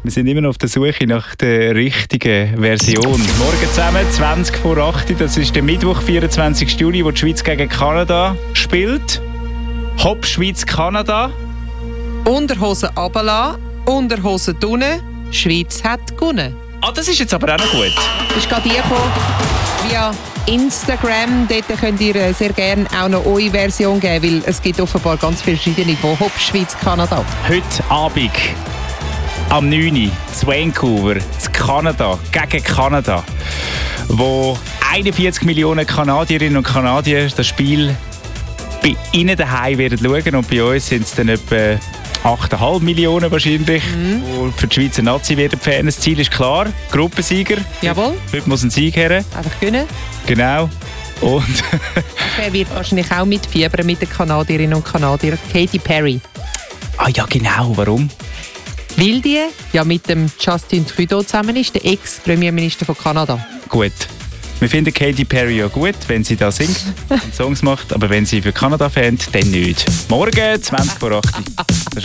Wir sind immer noch auf der Suche nach der richtigen Version. Morgen zusammen, 20 vor 8. Das ist der Mittwoch, 24. Juli, wo die Schweiz gegen Kanada spielt. Hopp, Schweiz-Kanada. Unterhosen runterlassen, Unterhosen drinnen. Schweiz hat gewonnen. Ah, das ist jetzt aber auch noch gut. Das ist gerade die via Instagram. Dort könnt ihr sehr gerne auch noch eure Version geben, weil es gibt offenbar ganz verschiedene von Hopp, Schweiz, Kanada. Heute Abend am 9. Uhr zu Vancouver, zu Kanada, gegen Kanada, wo 41 Millionen Kanadierinnen und Kanadier das Spiel bei ihnen daheim werden schauen und bei uns sind es dann etwa 8,5 Millionen wahrscheinlich, die für die Schweizer Nazi werden Fan. Das Ziel ist klar, Gruppensieger. Jawohl. Heute muss ein Sieg her. Einfach gönnen. Genau. Und Wer wird wahrscheinlich auch mitfiebern mit den Kanadierinnen und Kanadiern? Katy Perry. ah ja, genau. Warum? Weil die ja mit dem Justin Trudeau zusammen ist, der Ex-Premierminister von Kanada. Gut. Wir finden Katy Perry ja gut, wenn sie da singt und Songs macht, aber wenn sie für Kanada fährt, dann nicht. Morgen, 20 vor 8.